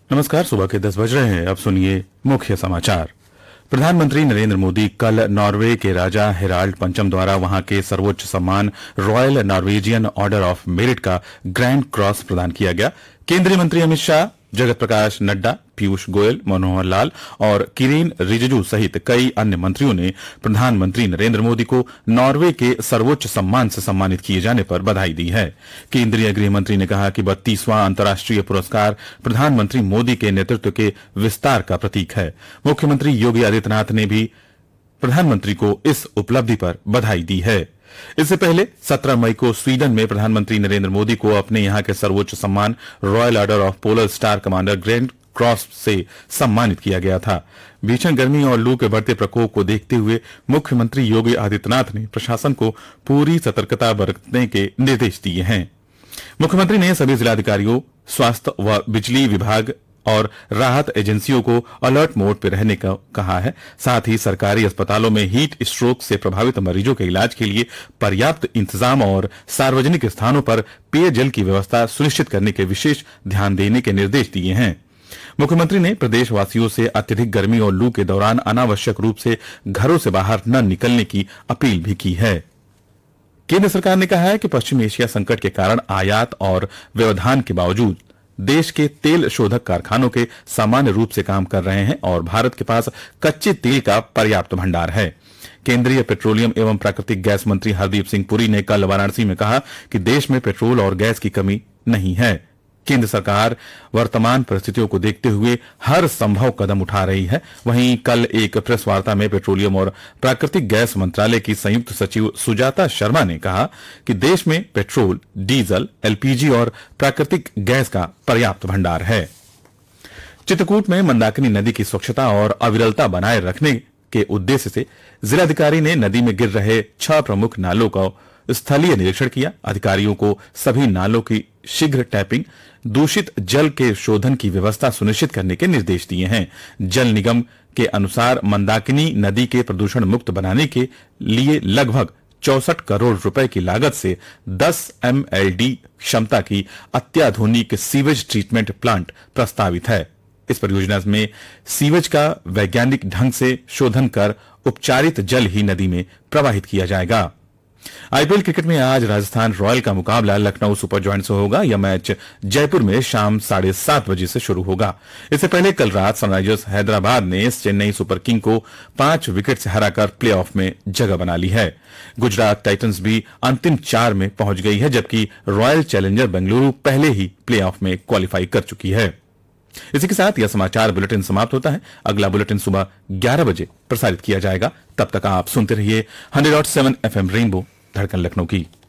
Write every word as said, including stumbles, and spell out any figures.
नमस्कार। सुबह के दस बज रहे हैं। अब सुनिए मुख्य समाचार। प्रधानमंत्री नरेंद्र मोदी कल नॉर्वे के राजा हेराल्ड पंचम द्वारा वहां के सर्वोच्च सम्मान royal Norwegian order of merit का ग्रैंड क्रॉस प्रदान किया गया। केंद्रीय मंत्री अमित शाह, जगत प्रकाश नड्डा, पीयूष गोयल, मनोहर लाल और किरेन रिजिजू सहित कई अन्य मंत्रियों ने प्रधानमंत्री नरेंद्र मोदी को नॉर्वे के सर्वोच्च सम्मान से सम्मानित किए जाने पर बधाई दी है। केंद्रीय गृह मंत्री ने कहा कि बत्तीसवां अंतर्राष्ट्रीय पुरस्कार प्रधानमंत्री मोदी के नेतृत्व के विस्तार का प्रतीक है। मुख्यमंत्री योगी आदित्यनाथ ने भी प्रधानमंत्री को इस उपलब्धि पर बधाई दी है। इससे पहले सत्रह मई को स्वीडन में प्रधानमंत्री नरेंद्र मोदी को अपने यहां के सर्वोच्च सम्मान royal order of polar star commander grand cross से सम्मानित किया गया था। भीषण गर्मी और लू के बढ़ते प्रकोप को देखते हुए मुख्यमंत्री योगी आदित्यनाथ ने प्रशासन को पूरी सतर्कता बरतने के निर्देश दिए हैं। मुख्यमंत्री ने सभी जिलाधिकारियों, स्वास्थ्य व बिजली विभाग और राहत एजेंसियों को अलर्ट मोड पर रहने का कहा है। साथ ही सरकारी अस्पतालों में हीट स्ट्रोक से प्रभावित मरीजों के इलाज के लिए पर्याप्त इंतजाम और सार्वजनिक स्थानों पर पेयजल की व्यवस्था सुनिश्चित करने के विशेष ध्यान देने के निर्देश दिए हैं। मुख्यमंत्री ने प्रदेशवासियों से अत्यधिक गर्मी और लू के दौरान अनावश्यक रूप से घरों से बाहर न निकलने की अपील भी की है। केंद्र सरकार ने कहा है कि पश्चिम एशिया संकट के कारण आयात और व्यवधान के बावजूद देश के तेल शोधक कारखानों के सामान्य रूप से काम कर रहे हैं और भारत के पास कच्चे तेल का पर्याप्त भंडार है। केंद्रीय पेट्रोलियम एवं प्राकृतिक गैस मंत्री हरदीप सिंह पुरी ने कल वाराणसी में कहा कि देश में पेट्रोल और गैस की कमी नहीं है। केंद्र सरकार वर्तमान परिस्थितियों को देखते हुए हर संभव कदम उठा रही है। वहीं कल एक प्रेस वार्ता में पेट्रोलियम और प्राकृतिक गैस मंत्रालय की संयुक्त सचिव सुजाता शर्मा ने कहा कि देश में पेट्रोल, डीजल, एलपीजी और प्राकृतिक गैस का पर्याप्त भंडार है। चित्रकूट में मंदाकिनी नदी की स्वच्छता और अविरलता बनाए रखने के उद्देश्य से जिलाधिकारी ने नदी में गिर रहे छह प्रमुख नालों का स्थलीय निरीक्षण किया। अधिकारियों को सभी नालों की शीघ्र टैपिंग, दूषित जल के शोधन की व्यवस्था सुनिश्चित करने के निर्देश दिए हैं। जल निगम के अनुसार मंदाकिनी नदी के प्रदूषण मुक्त बनाने के लिए लगभग चौसठ करोड़ रुपए की लागत से दस एमएलडी क्षमता की अत्याधुनिक सीवेज ट्रीटमेंट प्लांट प्रस्तावित है। इस परियोजना में सीवेज का वैज्ञानिक ढंग से शोधन कर उपचारित जल ही नदी में प्रवाहित किया जाएगा। आईपीएल क्रिकेट में आज राजस्थान रॉयल का मुकाबला लखनऊ सुपर जॉयंट से होगा। यह मैच जयपुर में शाम साढ़े सात बजे से शुरू होगा। इससे पहले कल रात सनराइजर्स हैदराबाद ने चेन्नई सुपर किंग को पांच विकेट से हराकर प्लेऑफ में जगह बना ली है। गुजरात टाइटंस भी अंतिम चार में पहुंच गई है, जबकि रॉयल चैलेंजर बेंगलुरु पहले ही प्लेऑफ में क्वालिफाई कर चुकी है। इसी के साथ यह समाचार बुलेटिन समाप्त होता है। अगला बुलेटिन सुबह ग्यारह बजे प्रसारित किया जाएगा। तब तक आप सुनते रहिए hundred dot seven FM rainbow, धड़कन लखनऊ की।